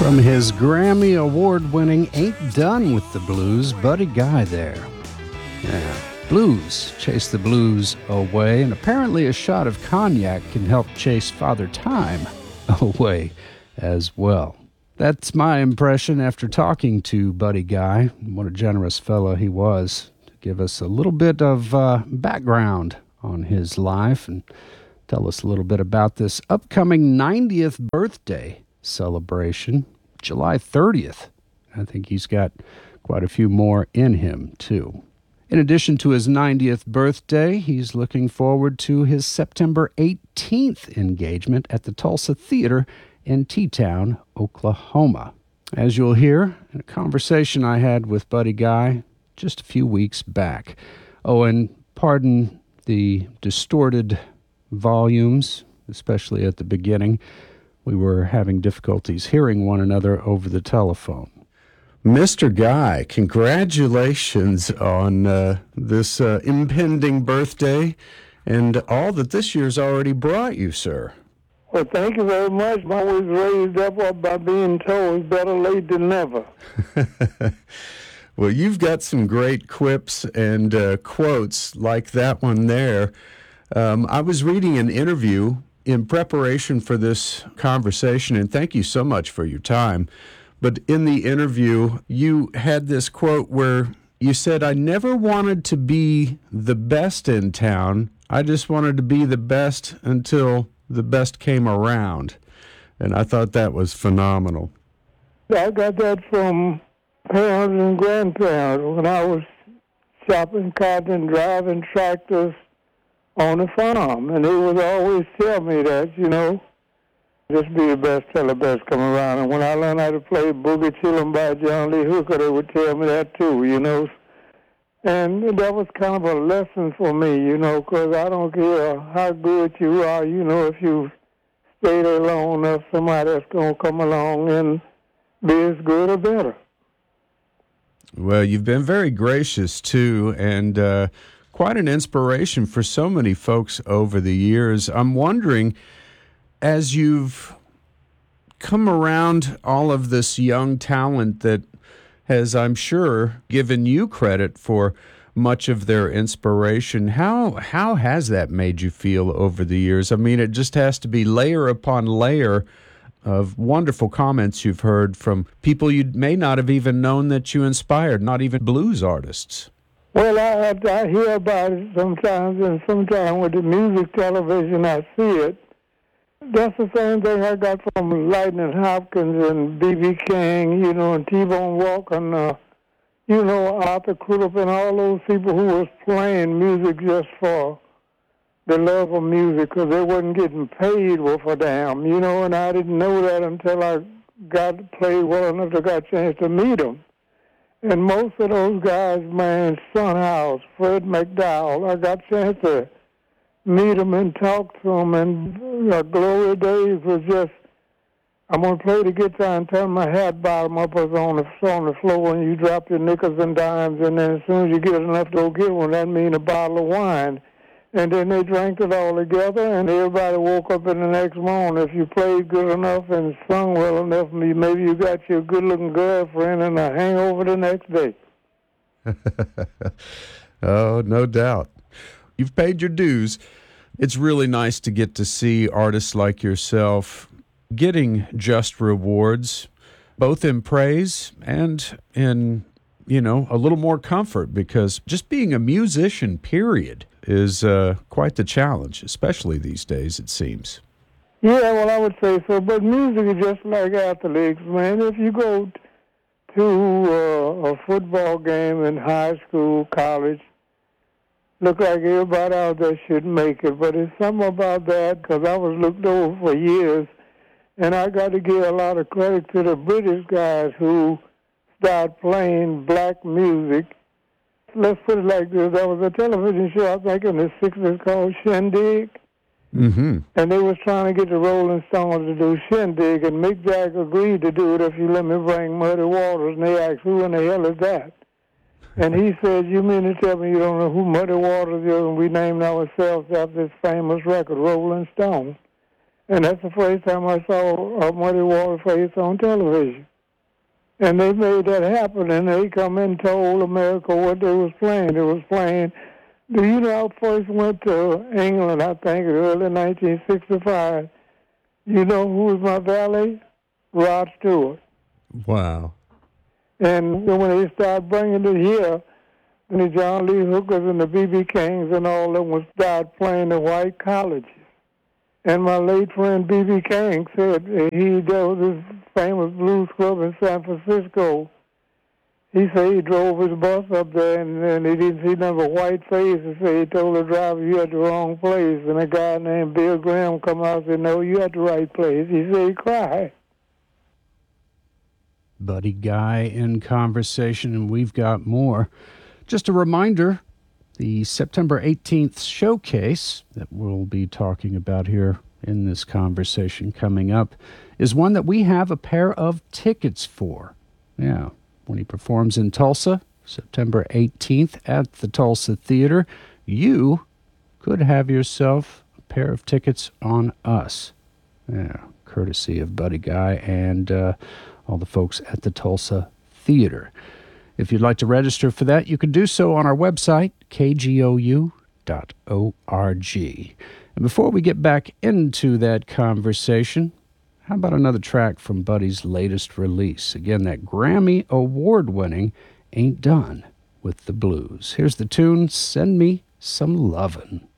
From his Grammy Award-winning Ain't Done with the Blues, Buddy Guy there. Yeah, blues chase the blues away, and apparently a shot of cognac can help chase Father Time away as well. That's my impression after talking to Buddy Guy. What a generous fellow he was to give us a little bit of background on his life and tell us a little bit about this upcoming 90th birthday celebration, July 30th. I think he's got quite a few more in him, too. In addition to his 90th birthday, he's looking forward to his September 18th engagement at the Tulsa Theater in T-Town, Oklahoma. As you'll hear in a conversation I had with Buddy Guy just a few weeks back. Oh, and pardon the distorted volumes, especially at the beginning. We were having difficulties hearing one another over the telephone. Mr. Guy, congratulations on this impending birthday and all that this year's already brought you, sir. Well, thank you very much. I was raised up by being told better late than never. Well, you've got some great quips and quotes like that one there. I was reading an interview in preparation for this conversation, and thank you so much for your time. But in the interview, you had this quote where you said, "I never wanted to be the best in town. I just wanted to be the best until the best came around." And I thought that was phenomenal. I got that from parents and grandparents when I was chopping cotton and driving tractors on the farm. And they would always tell me that, just be the best till the best come around. And when I learned how to play Boogie Chillin' by John Lee Hooker, they would tell me that too, And that was kind of a lesson for me, because I don't care how good you are, if you stay there long enough, somebody else going to come along and be as good or better. Well, you've been very gracious, too, and quite an inspiration for so many folks over the years. I'm wondering, as you've come around all of this young talent that has, I'm sure, given you credit for much of their inspiration, how has that made you feel over the years? I mean, it just has to be layer upon layer of wonderful comments you've heard from people you may not have even known that you inspired, not even blues artists. Well, I hear about it sometimes, and sometimes with the music television, I see it. That's the same thing I got from Lightning Hopkins and B.B. King, and T-Bone Walker, and, Arthur Crudup, and all those people who was playing music just for the love of music, because they wasn't getting paid worth a damn, and I didn't know that until I got to play well enough to got a chance to meet them. And most of those guys, man, Son House, Fred McDowell, I got a chance to meet them and talk to them. And Gloria Days was just, I'm going to play the guitar and turn my hat bottom up on the floor, and you drop your nickels and dimes, and then as soon as you get enough to go get one, that means a bottle of wine. And then they drank it all together, and everybody woke up in the next morning. If you played good enough and sung well enough, maybe you got your good-looking girlfriend and a hangover the next day. Oh, no doubt. You've paid your dues. It's really nice to get to see artists like yourself getting just rewards, both in praise and in, a little more comfort, because just being a musician, period, is quite the challenge, especially these days, it seems. Yeah, well, I would say so. But music is just like athletics, man. If you go to a football game in high school, college, look like everybody out there should make it. But it's something about that, because I was looked over for years, and I got to give a lot of credit to the British guys who started playing black music. Let's put it like this. There was a television show, I think, in the 60s called Shindig. Mm-hmm. And they was trying to get the Rolling Stones to do Shindig, and Mick Jagger agreed to do it if you let me bring Muddy Waters. And they asked, who in the hell is that? And he said, you mean to tell me you don't know who Muddy Waters is? And we named ourselves after this famous record, Rolling Stone. And that's the first time I saw a Muddy Water face on television. And they made that happen, and they come and told America what they was playing. They was playing. Do you know I first went to England, I think, in early 1965. You know who was my valet? Rod Stewart. Wow. And when they started bringing it here, and the John Lee Hookers and the B.B. Kings and all of them would start playing the white colleges. And my late friend B.B. King said there was this famous blues club in San Francisco. He said he drove his bus up there and he didn't see none but white faces. So he told the driver, "You at the wrong place." And a guy named Bill Graham come out and said, "No, you at the right place." He said he cried. Buddy Guy in conversation, and we've got more. Just a reminder, the September 18th showcase that we'll be talking about here in this conversation coming up is one that we have a pair of tickets for. Yeah, when he performs in Tulsa, September 18th at the Tulsa Theater, you could have yourself a pair of tickets on us. Yeah, courtesy of Buddy Guy and all the folks at the Tulsa Theater. If you'd like to register for that, you can do so on our website, kgou.org. And before we get back into that conversation, how about another track from Buddy's latest release? Again, that Grammy Award-winning Ain't Done with the Blues. Here's the tune, Send Me Some Lovin'.